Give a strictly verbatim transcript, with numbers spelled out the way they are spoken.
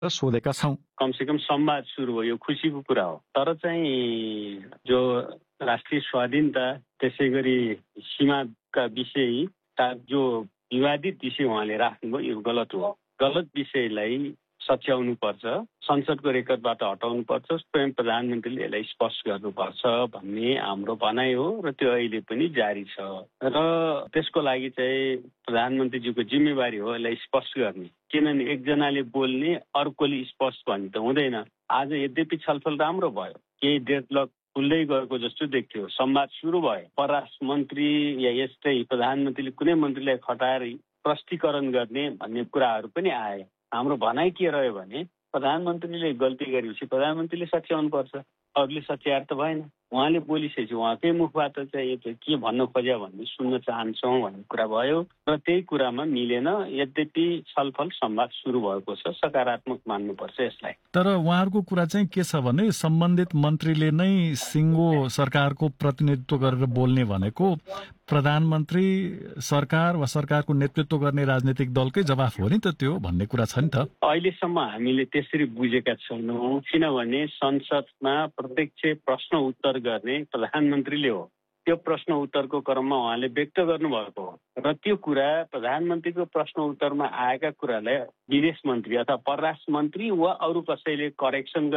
सोधेका छौँ। कमसेकम संवाद सुरु भयो, यो खुसीको कुरा हो। तर चाहिँ जो राष्ट्रिय स्वाधीनता त्यसै गरी सीमाका विषय जो विवादित विषय उहाँले राख्नुभयो यो गलत हो। गलत विषयलाई सच्याउनु पर्छ, संसदको रेकर्डबाट हटाउनु पर्छ, स्वयं प्रधानमन्त्रीले यसलाई स्पष्ट गर्नुपर्छ भन्ने हाम्रो भनाइ हो र त्यो अहिले पनि जारी छ। र त्यसको लागि चाहिँ प्रधानमन्त्रीज्यूको जिम्मेवारी हो यसलाई स्पष्ट गर्ने। किनभने एकजनाले बोल्ने अर्कोले स्पष्ट भन्ने त हुँदैन। आज यद्यपि छलफल राम्रो भयो, केही डेडलक खुल्दै गएको जस्तो देखियो, संवाद सुरु भयो। परराष्ट्र मन्त्री या यस्तै प्रधानमन्त्रीले कुनै मन्त्रीलाई खटाएर प्रष्टीकरण गर्ने भन्ने कुराहरू पनि आए। हाम्रो भनाइ के रह्यो भने प्रधानमन्त्रीले गल्ती गरेपछि प्रधानमन्त्रीले सच्याउनु पर्छ, अरूले सच्याएर त भएन। उहाँले बोलिसकेपछि उहाँकै मुखबाट चाहिँ यो के भन्न खोज्या भन्ने सुन्न चाहन्छौँ भन्ने कुरा भयो र त्यही कुरामा मिलेन। यद्यपि छलफल संवाद सुरु भएको छ, सकारात्मक मान्नुपर्छ यसलाई। तर उहाँहरूको कुरा चाहिँ के छ भने सम्बन्धित मन्त्रीले नै सिङ्गो सरकारको प्रतिनिधित्व गरेर बोल्ने भनेको प्रधानमन्त्री सरकार वा सरकारको नेतृत्व गर्ने राजनीतिक दलकै जवाफ हो नि त त्यो भन्ने कुरा छ नि त। अहिलेसम्म हामीले त्यसरी बुझेका छैनौँ, किनभने संसदमा प्रत्यक्ष प्रश्न उत्तर गर्ने प्रधानमन्त्रीले हो। त्यो प्रश्न उत्तरको क्रममा उहाँले व्यक्त गर्नुभएको हो र त्यो कुरा प्रधानमन्त्रीको प्रश्न उत्तरमा आएका कुरालाई विदेश मन्त्री अथवा परराष्ट्र मन्त्री वा अरू कसैले करेक्सन